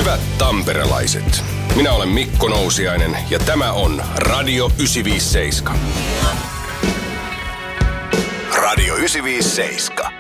Hyvät tamperelaiset, minä olen Mikko Nousiainen ja tämä on Radio 957. Radio 957.